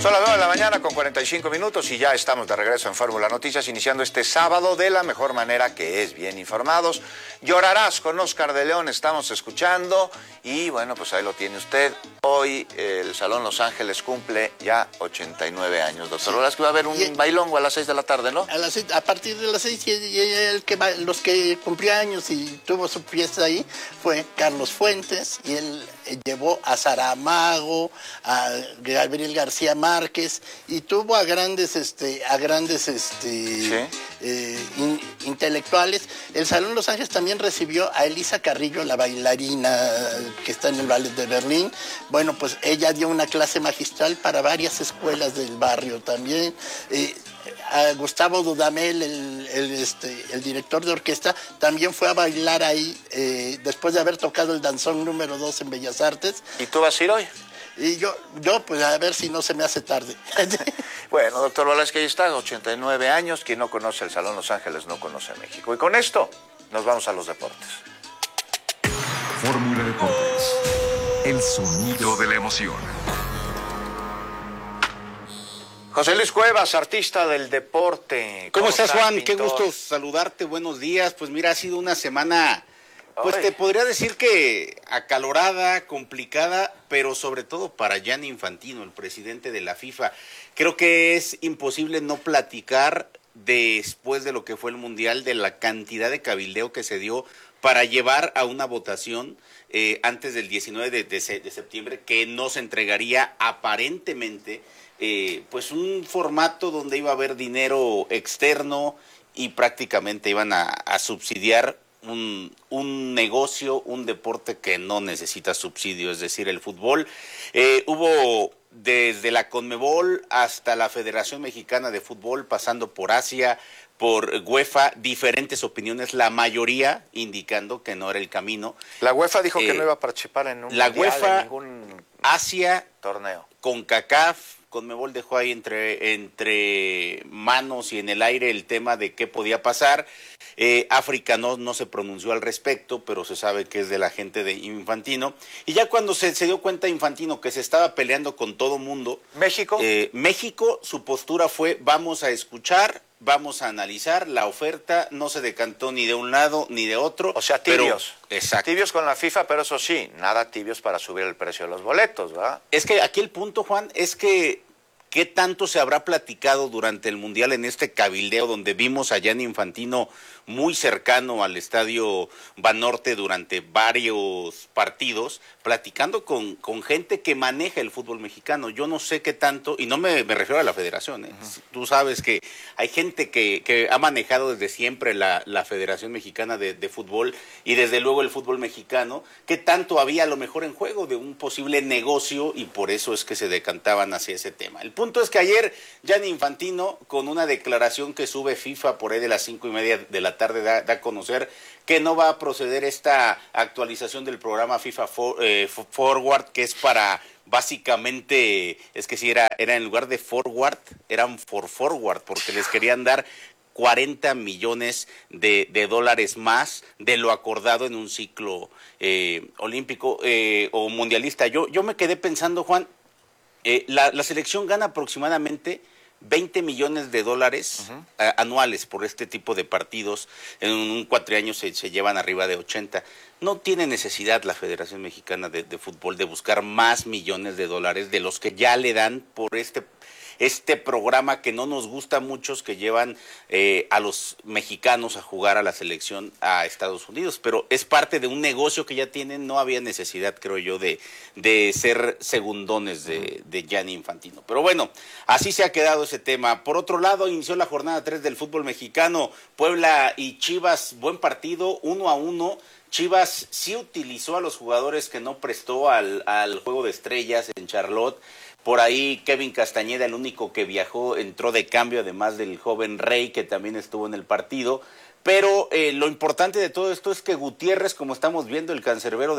Son las 9 de la mañana con 45 minutos y ya estamos de regreso en Fórmula Noticias, iniciando este sábado de la mejor manera, que es bien informados. Llorarás con Oscar de León, estamos escuchando y bueno, pues ahí lo tiene usted. Hoy el Salón Los Ángeles cumple ya 89 años, doctor. Sí. Que va a haber un bailongo a las 6 de la tarde, ¿no? A partir de las 6, los que cumplió años y tuvo su fiesta ahí fue Carlos Fuentes, y él llevó a Saramago, a Gabriel García Márquez, y tuvo a grandes intelectuales. El Salón Los Ángeles también recibió a Elisa Carrillo, la bailarina que está en el Ballet de Berlín. Bueno, pues ella dio una clase magistral para varias escuelas del barrio también. A Gustavo Dudamel, el director de orquesta, también fue a bailar ahí después de haber tocado el danzón número 2 en Bellas Artes. ¿Y tú vas a ir hoy? Y yo pues a ver si no se me hace tarde. Bueno, doctor Velázquez, ahí está, 89 años. Quien no conoce el Salón Los Ángeles no conoce México. Y con esto nos vamos a los deportes. Fórmula Deportes, el sonido de la emoción. José Luis Cuevas, artista del deporte. ¿Cómo estás, Juan? Pintor? Qué gusto saludarte, buenos días. Pues mira, ha sido una semana, pues te podría decir que acalorada, complicada, pero sobre todo para Gianni Infantino, el presidente de la FIFA. Creo que es imposible no platicar después de lo que fue el Mundial, de la cantidad de cabildeo que se dio para llevar a una votación antes del 19 de septiembre, que no se entregaría aparentemente pues un formato donde iba a haber dinero externo y prácticamente iban a subsidiar un negocio, un deporte que no necesita subsidio, es decir, el fútbol. Hubo desde la Conmebol hasta la Federación Mexicana de Fútbol, pasando por Asia, por UEFA, diferentes opiniones, la mayoría indicando que no era el camino. La UEFA dijo que no iba a participar en un la mundial, UEFA, en ningún Asia, torneo. CONCACAF, Conmebol dejó ahí entre manos y en el aire el tema de qué podía pasar. África no se pronunció al respecto, pero se sabe que es de la gente de Infantino. Y ya cuando se dio cuenta Infantino que se estaba peleando con todo mundo, México, su postura fue: vamos a escuchar, vamos a analizar la oferta. No se decantó ni de un lado ni de otro. O sea, tibios. Exacto. Tibios con la FIFA, pero eso sí, nada tibios para subir el precio de los boletos, ¿verdad? Es que aquí el punto, Juan, es que ¿qué tanto se habrá platicado durante el Mundial en este cabildeo donde vimos a Gianni Infantino muy cercano al Estadio Banorte durante varios partidos, platicando con gente que maneja el fútbol mexicano? Yo no sé qué tanto, y no me refiero a la federación, Tú sabes que hay gente que ha manejado desde siempre la Federación Mexicana de Fútbol y desde luego el fútbol mexicano, qué tanto había a lo mejor en juego de un posible negocio, y por eso es que se decantaban hacia ese tema. El punto es que ayer Gianni Infantino, con una declaración que sube FIFA por ahí de las 5:30 de la tarde, da a conocer que no va a proceder esta actualización del programa FIFA Forward, que es para básicamente, es que si era en lugar de forward, eran forward, porque les querían dar 40 millones de dólares más de lo acordado en un ciclo olímpico o mundialista. Yo me quedé pensando, Juan, la selección gana aproximadamente 20 millones de dólares anuales por este tipo de partidos. En un cuatrienio se llevan arriba de 80. No tiene necesidad la Federación Mexicana de Fútbol de buscar más millones de dólares de los que ya le dan por este programa que no nos gusta a muchos, que llevan a los mexicanos a jugar a la selección a Estados Unidos, pero es parte de un negocio que ya tienen. No había necesidad, creo yo, de ser segundones de Gianni Infantino. Pero bueno, así se ha quedado ese tema. Por otro lado, inició la jornada 3 del fútbol mexicano. Puebla y Chivas, buen partido, 1-1. Chivas sí utilizó a los jugadores que no prestó al Juego de Estrellas en Charlotte. Por ahí Kevin Castañeda, el único que viajó, entró de cambio, además del joven Rey, que también estuvo en el partido. Pero lo importante de todo esto es que Gutiérrez, como estamos viendo, el cancerbero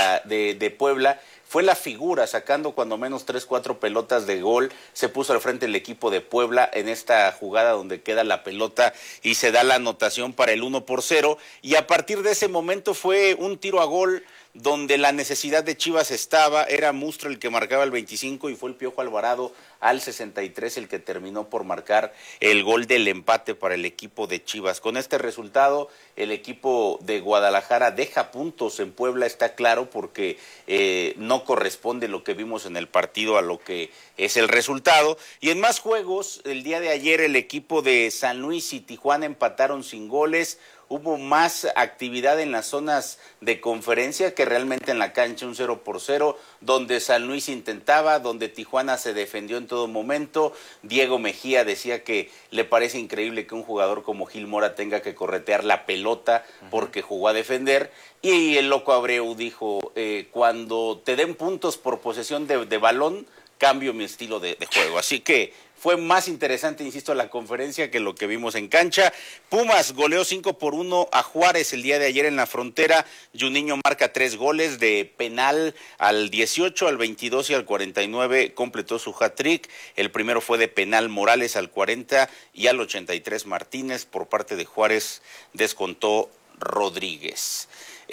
de Puebla, fue la figura, sacando cuando menos 3-4 pelotas de gol. Se puso al frente el equipo de Puebla en esta jugada donde queda la pelota y se da la anotación para el 1-0. Y a partir de ese momento fue un tiro a gol donde la necesidad de Chivas era Mustro el que marcaba el 25 y fue el Piojo Alvarado al 63 el que terminó por marcar el gol del empate para el equipo de Chivas. Con este resultado, el equipo de Guadalajara deja puntos en Puebla, está claro, porque no corresponde lo que vimos en el partido a lo que es el resultado. Y en más juegos, el día de ayer el equipo de San Luis y Tijuana empataron sin goles. Hubo más actividad en las zonas de conferencia que realmente en la cancha, un 0-0, donde San Luis intentaba, donde Tijuana se defendió en todo momento. Diego Mejía decía que le parece increíble que un jugador como Gil Mora tenga que corretear la pelota porque jugó a defender. Y el Loco Abreu dijo, cuando te den puntos por posesión de balón, cambio mi estilo de juego. Así que fue más interesante, insisto, la conferencia que lo que vimos en cancha. Pumas goleó 5-1 a Juárez el día de ayer en la Frontera. Juninho marca 3 goles de penal al 18, al 22 y al 49. Completó su hat-trick. El primero fue de penal Morales al 40 y al 83 Martínez. Por parte de Juárez descontó Rodríguez.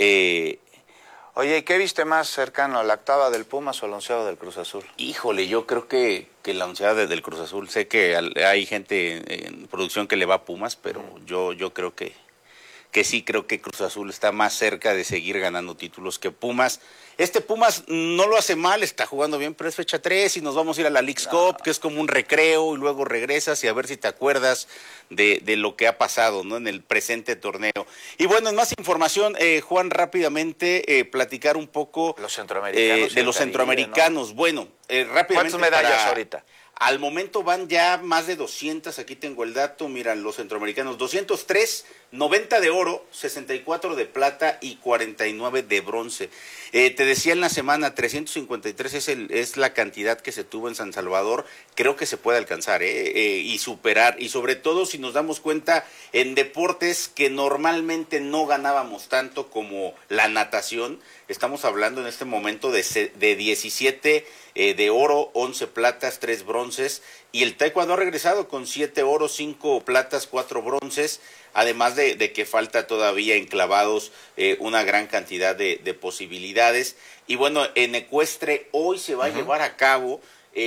Oye, ¿y qué viste más cercano, la octava del Pumas o el onceavo del Cruz Azul? Híjole, yo creo que la onceava del Cruz Azul. Sé que hay gente en producción que le va a Pumas, pero yo creo que sí, creo que Cruz Azul está más cerca de seguir ganando títulos que Pumas. Este Pumas no lo hace mal, está jugando bien, pero es fecha 3 y nos vamos a ir a la Leagues Cup, que es como un recreo, y luego regresas y a ver si te acuerdas de lo que ha pasado, ¿no?, en el presente torneo. Y bueno, en más información, Juan, rápidamente platicar un poco los centroamericanos de los centroamericanos. ¿No? Bueno, rápidamente. ¿Cuántas medallas ahorita? Al momento van ya más de 200, aquí tengo el dato, mira, los centroamericanos, 203, 90 de oro, 64 de plata y 49 de bronce. Te decía en la semana, 353 es la cantidad que se tuvo en San Salvador. Creo que se puede alcanzar y superar, y sobre todo si nos damos cuenta en deportes que normalmente no ganábamos tanto como la natación. Estamos hablando en este momento de 17 de oro, 11 platas, 3 bronces, y el taekwondo ha regresado con 7 oros, 5 platas, 4 bronces, además de que falta todavía en clavados una gran cantidad de posibilidades. Y bueno, en ecuestre hoy se va a llevar a cabo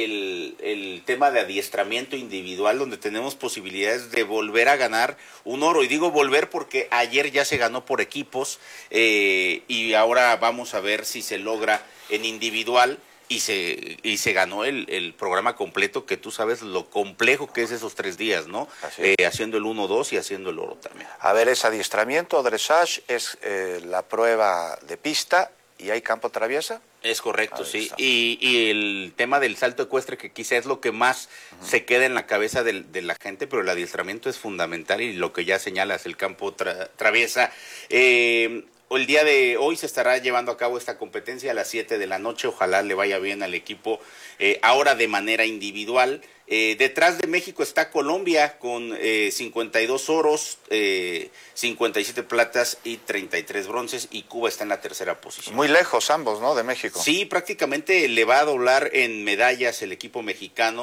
el tema de adiestramiento individual, donde tenemos posibilidades de volver a ganar un oro. Y digo volver porque ayer ya se ganó por equipos, y ahora vamos a ver si se logra en individual. Y se ganó el programa completo, que tú sabes lo complejo que es esos 3 días, ¿no? Haciendo el 1-2 y haciendo el oro también. A ver, es adiestramiento, dressage, es la prueba de pista, ¿y hay campo traviesa? Es correcto, sí. Y el tema del salto ecuestre, que quizá es lo que más se queda en la cabeza de la gente, pero el adiestramiento es fundamental, y lo que ya señalas, el campo traviesa. El día de hoy se estará llevando a cabo esta competencia a las 7 de la noche. Ojalá le vaya bien al equipo, ahora de manera individual. Detrás de México está Colombia con 52 oros, 57 platas y 33 bronces, y Cuba está en la tercera posición. Muy lejos ambos, ¿no?, de México. Sí, prácticamente le va a doblar en medallas el equipo mexicano.